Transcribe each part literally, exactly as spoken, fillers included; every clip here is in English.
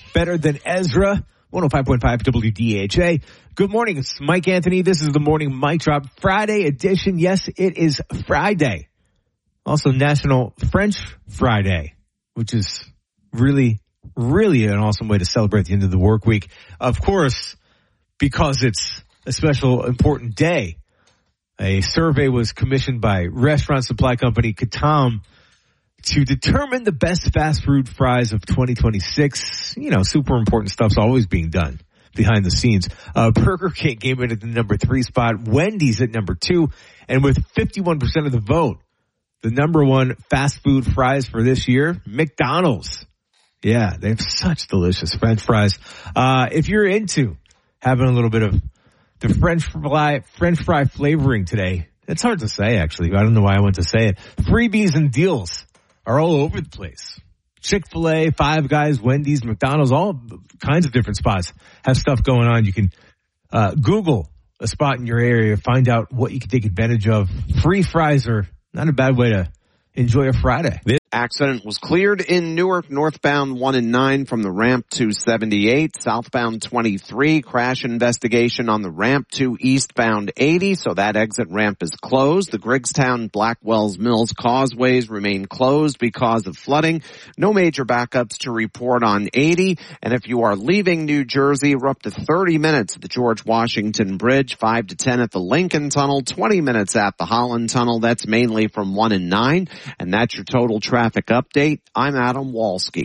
Better Than Ezra, one oh five point five W D H A. Good morning, it's Mike Anthony. This is the Morning Mic Drop Friday edition. Yes, it is Friday. Also National French Friday, which is really, really an awesome way to celebrate the end of the work week. Of course, because it's a special, important day. A survey was commissioned by restaurant supply company Katam to determine the best fast food fries of twenty twenty-six. You know, super important stuff's always being done behind the scenes. Uh, Burger King came in at the number three spot, Wendy's at number two, and with fifty-one percent of the vote, the number one fast food fries for this year, McDonald's. Yeah, they have such delicious French fries. Uh, if you're into having a little bit of the French fry, French fry flavoring today, it's hard to say, actually. I don't know why I went to say it. Freebies and deals are all over the place. Chick-fil-A, Five Guys, Wendy's, McDonald's, all kinds of different spots have stuff going on. You can uh, Google a spot in your area, find out what you can take advantage of. Free fries are not a bad way to enjoy a Friday. This accident was cleared in Newark, northbound one and nine from the ramp to seventy-eight, southbound twenty-three, crash investigation on the ramp to eastbound eighty, so that exit ramp is closed. The Griggstown Blackwells Mills causeways remain closed because of flooding. No major backups to report on eighty, and if you are leaving New Jersey, we're up to thirty minutes at the George Washington Bridge, five to ten at the Lincoln Tunnel, twenty minutes at the Holland Tunnel. That's mainly from one and nine, and that's your total traffic. Traffic update. I'm Adam Walski.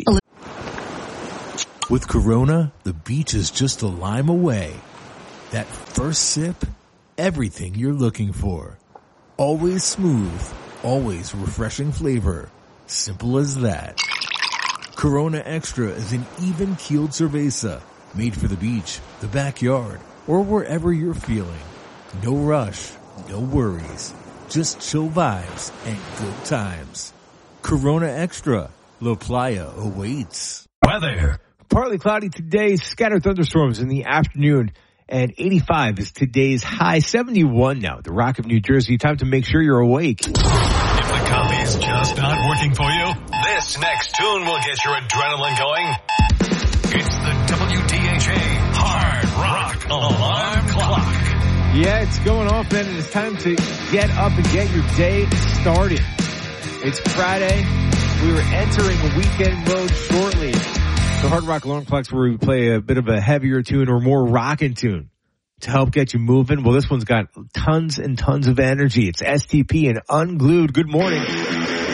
With Corona, the beach is just a lime away. That first sip, everything you're looking for. Always smooth, always refreshing flavor. Simple as that. Corona Extra is an even-keeled cerveza, made for the beach, the backyard, or wherever you're feeling. No rush, no worries. Just chill vibes and good times. Corona Extra. La Playa awaits. Weather. Partly cloudy today, scattered thunderstorms in the afternoon, and eighty-five is today's high. seventy-one now, the Rock of New Jersey. Time to make sure you're awake. If the coffee's just not working for you, this next tune will get your adrenaline going. It's the W D H A Hard Rock Alarm Clock. Yeah, it's going off, man, and it's time to get up and get your day started. It's Friday. We were entering weekend mode shortly. The Hard Rock Alarm Clock's where we play a bit of a heavier tune or more rockin' tune to help get you moving. Well, this one's got tons and tons of energy. It's S T P and Unglued. Good morning.